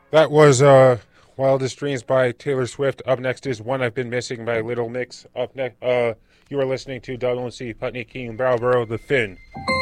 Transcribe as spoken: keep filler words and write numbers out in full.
That was uh, Wildest Dreams by Taylor Swift. Up next is One I've Been Missing by Little Mix. Up next, uh, you are listening to W C Putney King Browborough, The Finn.